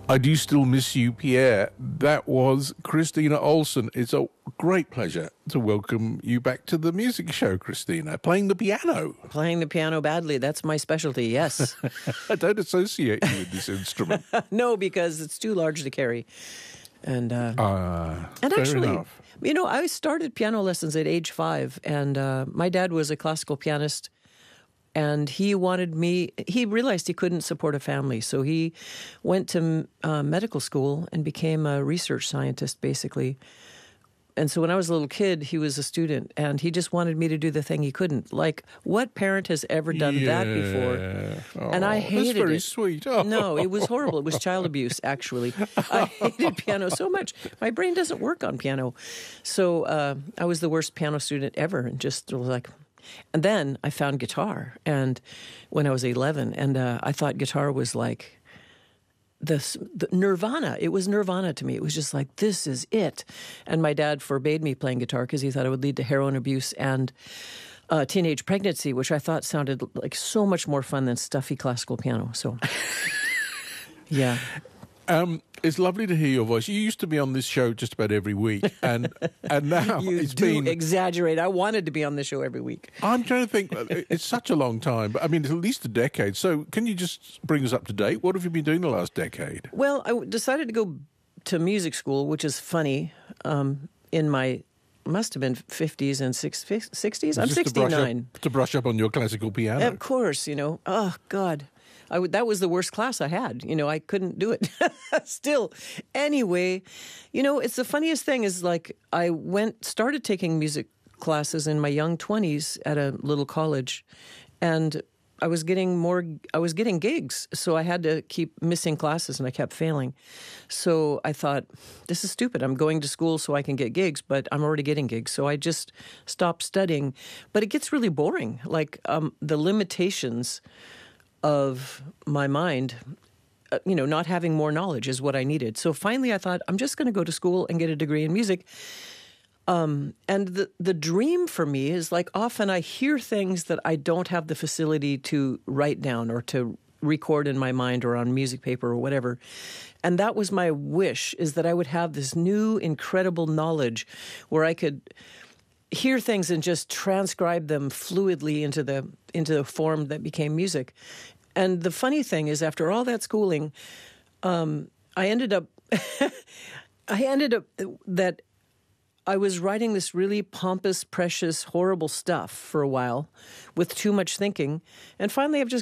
I Do Still Miss You, Pierre. That was Christina Olson. It's a great pleasure to welcome you back to the music show, Christina. Playing the piano. Playing the piano badly. That's my specialty, yes. I don't associate you with this instrument. No, because it's too large to carry. And actually, enough. you know, I started piano lessons at age 5, and my dad was a classical pianist. And he realized he couldn't support a family. So he went to medical school and became a research scientist, basically. And so when I was a little kid, he was a student, and he just wanted me to do the thing he couldn't. Like, what parent has ever done that before? Oh, and I hated it. That's very sweet. Oh. No, it was horrible. It was child abuse, actually. I hated piano so much. My brain doesn't work on piano. So I was the worst piano student ever, and just was like... And then I found guitar, and when I was 11, and I thought guitar was like the Nirvana. It was Nirvana to me. It was just like, this is it. And my dad forbade me playing guitar because he thought it would lead to heroin abuse and teenage pregnancy, which I thought sounded like so much more fun than stuffy classical piano. So, yeah. It's lovely to hear your voice. You used to be on this show just about every week, and now you it's do been... exaggerate. I wanted to be on the show every week. I'm trying to think. It's such a long time, but I mean, it's at least a decade. So can you just bring us up to date? What have you been doing the last decade? Well, I decided to go to music school, which is funny, in my... must have been 50s and 60s. I'm 69. To brush up on your classical piano. Of course, you know. Oh, God. That was the worst class I had. You know, I couldn't do it. Still. Anyway, you know, it's the funniest thing is like I started taking music classes in my young 20s at a little college, and I was getting gigs, so I had to keep missing classes, and I kept failing. So I thought, this is stupid. I'm going to school so I can get gigs, but I'm already getting gigs. So I just stopped studying. But it gets really boring. Like the limitations of my mind, you know, not having more knowledge is what I needed. So finally I thought, I'm just going to go to school and get a degree in music. And the dream for me is like often I hear things that I don't have the facility to write down or to record in my mind or on music paper or whatever. And that was my wish, is that I would have this new incredible knowledge where I could hear things and just transcribe them fluidly into the form that became music. And the funny thing is, after all that schooling, I ended up that I was writing this really pompous, precious, horrible stuff for a while with too much thinking. And finally, I've just